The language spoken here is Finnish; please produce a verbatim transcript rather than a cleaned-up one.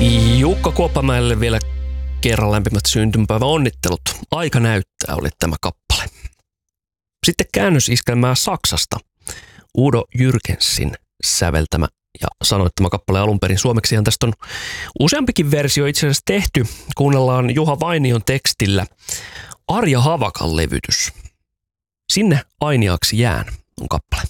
Jukka Kuoppamäelle vielä kerran lämpimät syntymäpäivän onnittelut. Aika näyttää oli tämä kappale. Sitten käännösiskelmää Saksasta. Udo Jürgensin säveltämä ja sanoittama kappale alun perin suomeksi. Ja tästä on useampikin versio itse asiassa tehty. Kuunnellaan Juha Vainion tekstillä Arja Havakan levytys. Sinne ainiaksi jään on kappale.